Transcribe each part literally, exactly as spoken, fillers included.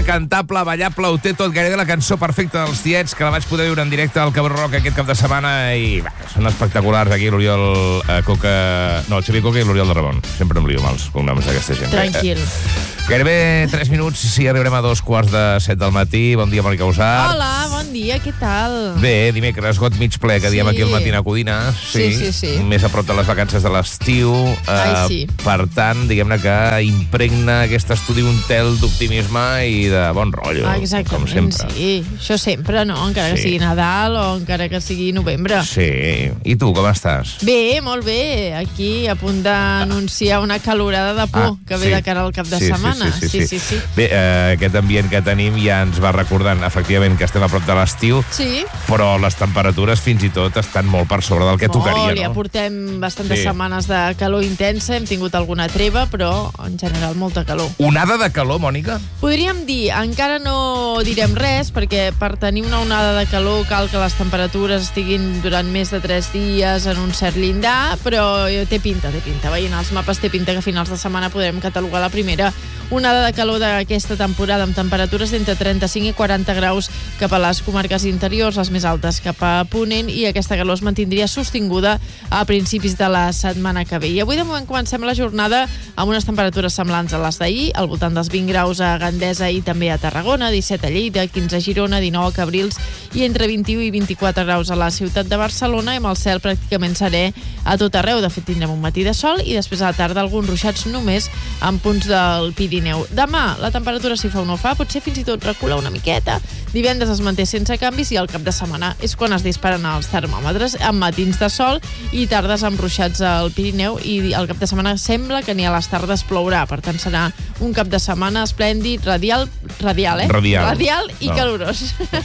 cantable, ballable, ho té tot, gairebé la cançó perfecta dels Tiets, que la vaig poder viure en directe al Cabró Rock aquest cap de setmana i va, són espectaculars aquí l'Oriol eh, Coca... No, el Xavier Coca i l'Oriol de Ramon. Sempre em lio amb els cognoms d'aquesta gent. Tranquil. Eh, gairebé tres minuts i sí, arribarem a dos quarts de set del matí. Bon dia, Mònica Usart. Hola, bon dia, què tal? Bé, dimecres, got mig ple, que Sí. diem aquí al Matina Codina. Sí, sí, sí. Més a prop de les vacances de l'estiu. Eh, Ai, sí. Per tant, diguem-ne que impregna aquest estudi un tel d'optimisme i de bon rotllo. Ah, com exactament, sempre. sí. Això sempre, no? Encara Sí. que sigui Nadal o encara que sigui novembre. Sí. I tu, com estàs? Bé, molt bé. Aquí, a punt d'anunciar una calorada de por Ah, que ve sí. de cara al cap de Sí, sí, setmana. sí, sí, sí. sí, sí. Bé, eh, aquest ambient que tenim ja ens va recordant, efectivament, que estem a prop de l'estiu, Sí, però les temperatures fins i tot estan molt per sobre del que tocaria, molt, ja no? portem bastantes Sí. setmanes de calor intensa, hem tingut alguna treva, però en general molta calor. Onada de calor, Mònica? Podríem dir, encara no direm res, perquè per tenir una onada de calor cal que les temperatures estiguin durant més de tres dies en un cert llindar, però té pinta, té pinta. Veient els mapes té pinta que a finals de setmana podrem catalogar la primera onada de calor d'aquesta temporada amb temperatures d'entre trenta-cinc i quaranta graus cap a les comarques interiors, les més altes cap a Ponent, i aquesta calor es mantindria sostinguda a principis de la setmana que ve. I avui de moment comencem la jornada amb unes temperatures semblants a les d'ahir, al voltant dels vint graus a Gandesa i també a Tarragona, disset a Lleida, quinze a Girona, dinou a Cabrils i entre vint-i-u i vint-i-quatre graus a la ciutat de Barcelona, i amb el cel pràcticament serè a tot arreu. De fet, tindrem un matí de sol i després a la tarda alguns ruixats només en punts del Pirineu. Demà la temperatura, si fa o no fa, potser fins i tot recula una miqueta. Divendres es manté sense canvis i al cap de setmana és quan es disparen els termòmetres, amb matins de sol i tardes amb ruixats al Pirineu, i al cap de setmana sembla que ni a les tardes plourà. Per tant, serà un cap de setmana esplèndid, radial, radial, eh? Radial. Radial i No. calorós.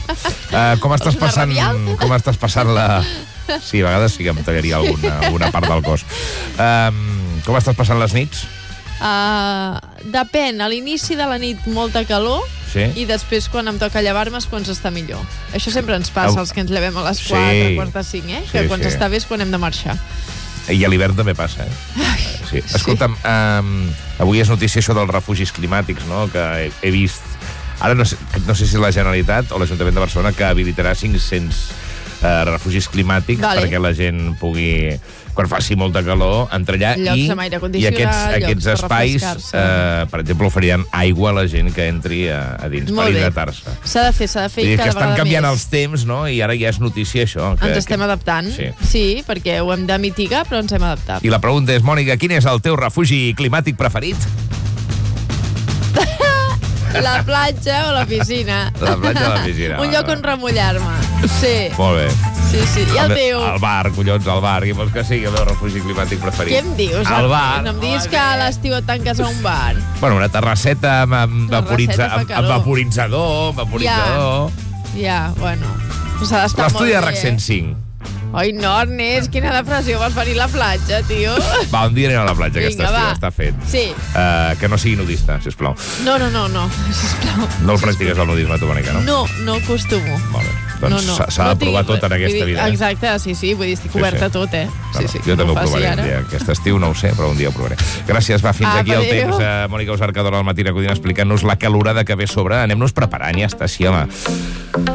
Uh, com estàs Una passant... radial? Com estàs passant la... Sí, a vegades sí que em tallaria alguna, alguna part del cos. Um, com estàs passant les nits? Uh, depèn, a l'inici de la nit molta calor, Sí. i després quan em toca llevar-me és quan s'està millor. Això sempre ens passa, Au. els que ens llevem a les Sí. quatre, quarts de cinc, eh? Que Sí, quan sí. s'està bé és quan hem de marxar. I a l'hivern també passa, eh? Sí. Escolta'm, um, avui és notícia això dels refugis climàtics, no?, que he, he vist... Ara no sé, no sé si la Generalitat o l'Ajuntament de Barcelona que habilitarà cinc-cents uh, refugis climàtics Vale. perquè la gent pugui, quan faci molta calor, entrar allà Llocs i, amb aire i condicionat, aquests, llocs aquests per espais, refrescar-se. uh, per exemple, oferien aigua a la gent que entri a, a dins Molt per bé. hidratar-se. S'ha de fer, s'ha de fer Vull i dir que cada estan vegada canviant més. els temps, no?, i ara ja és notícia això. Que, Ens estem que... adaptant. Sí. Sí, perquè ho hem de mitigar, però ens hem adaptat. I la pregunta és, Mònica, quin és el teu refugi climàtic preferit? La platja o la piscina. La platja o la piscina. Un lloc on remullar-me. Sí, Molt bé. sí, sí. I el teu? Al bar, collons, al bar. Qui vols que sigui el meu refugi climàtic preferit? Què em dius? Al bar. No em diguis que a l'estiu et tanques a un bar. Bueno, una terrasseta amb, amb, vaporitza, Terrasseta fa amb, amb calor. vaporitzador, amb vaporitzador. Ja, bueno. S'ha d'estar molt L'estudi bé. de RAC cent cinc. Ai, no, Ernest, quina depressió. Vols venir a la platja, tio? Va, un dia anem a la platja, aquest Vinga, estiu, va. està fet. Sí. Uh, que no sigui nudista, sisplau. No, no, no, no. Sisplau. No el practiques el nudisme, tu, Mònica, no? No, no acostumo. Molt bé. Doncs no, no. s'ha no de provar tinc- tot en aquesta vull dir, vida. Eh? Exacte, sí, sí. Vull dir, estic Sí, oberta sí. a tot, eh? Sí, sí. Jo també ho no faci provaré un ara. dia. Aquest estiu no ho sé, però un dia ho provaré. Gràcies, va, fins Apa, aquí el adéu. temps. Uh, Mònica Usart, que dona al Matí a Codina explicant-nos la calorada que ve sobre. Anem-nos preparant, ja està, sí, home.